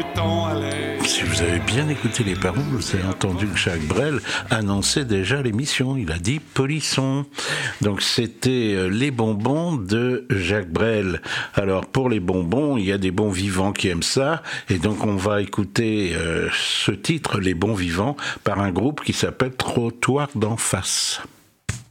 temps allait. Si vous avez bien écouté les paroles, vous avez entendu que Jacques Brel annonçait déjà l'émission. Il a dit Polisson. Donc c'était les bonbons de Jacques Brel. Alors pour les bonbons, il y a des bons vivants qui aiment ça. Et donc on va écouter ce titre, Les bons vivants, par un groupe qui s'appelle Trottoir d'en face.